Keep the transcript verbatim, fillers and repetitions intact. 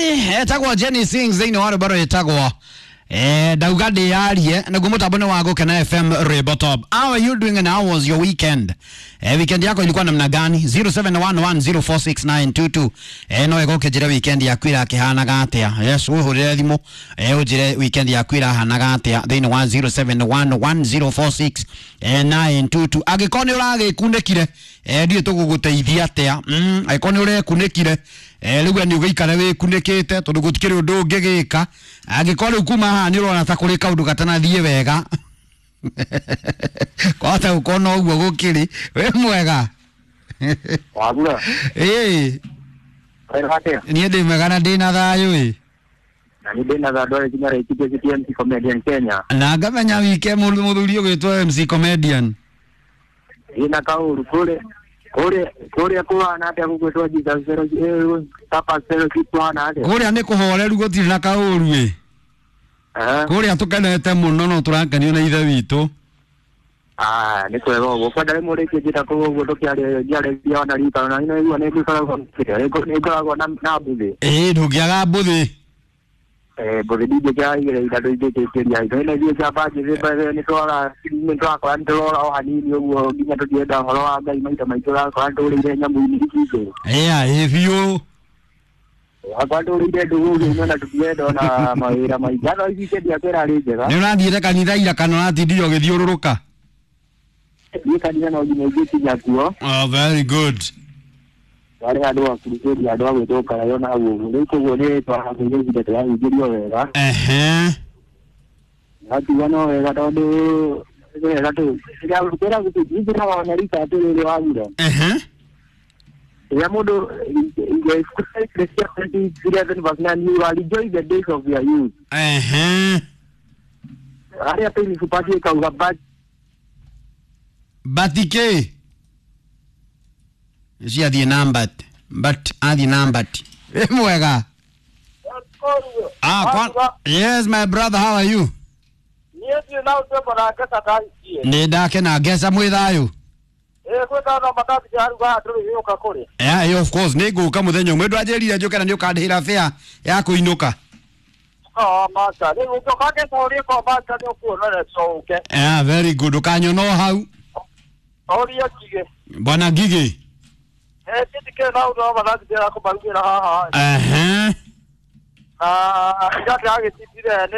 etagwo Jenny Sings thini wa rubaro etagwo eh daugade yarie na gumutabone wago kana F M Rebo Top. How are you doing and how was your weekend? Eh weekend yako ilikuwa namna gani? zero seven one one zero four six nine two two. Eh no ego kejira weekend yaku ira kihana gatia. Yes uhurire thimo. Eh ujire weekend yaku ira hana gatia thini wa zero seven one one zero four six nine two two. Agikoni urage kunekire eh ndie tuguguteithia atia. Mm agikoni ure kunekire eh rigu ni ugeikara we kunekete tondu gutikire undu ngigika agikoni ukuma ha ni urona ta kuri kaundu katana thie wega kwata ukono uguo gukiri we mwega wagura eh Hate. ni ndi megana ndina thayu wi Na ni ndina thayu ndore kinya rekite kitie M C Comedian Kenya. na ngamenya wike muthuri ugitwa M C Comedian Ina kauru kule kule kule kwa na ate gugwetwa Jesus zero eh tapa zero kitwa na ate kuria ni kuhoreru gutiri na kauru wi eh kuria tukenete muno no turakanio na ithe witu ah ni kwega uguo kwa ndari muri kijita kwa uguo tukiaria jare bia na rita na ino igua ni kwega kwa kire ni kwega na na buthi eh ndugiaga mbuthi eh buthi dije kya igire ida dije keria ida ina dije kya baje be ni twara ni twara kwa ndora o hanini uguo ginya tudienda horo wa ngai maita maitira kwa ndore nyamu ni kike eh ah ifio Akwando ide ndugu na tukienda na mawira maigano hivi dia kera rijega ni urathire kanitha ira kana uratindire ugithiururuka ni kanitha no nyine giti nyakuo oh very good wale ado wa kurikedi ado wa kutoka yona huo ndio kwa ni kwa hapo ndio ndio ndio wega ehe hadi wana wega ndo wega tu ndio kera kuti na wana rika tu ile wagira ehe ya modo ile skuta Christianity eleven was na you are enjoy the days of your youth ehe ari hapo ni kupatie ka ugabat batike isi athi numbered but athi numbered mwega ah kwa yes my brother how are you Yes, you know, people are getting a ni ndake na ngesa mwithayo eh kweta na matatu ya ruga tu yoka kore yeah of course ni nguka muthenya umwe ndwajerire njuke na ni ukandihira fare ya kuinuka ah masa ni utoka ke sori ko bata ni kuona so okay yeah very good ukanyo no hau sori ya kige bwana gige eh titike na ndo matatu ya ko barugira ha ha ehe ah ya ya ke titire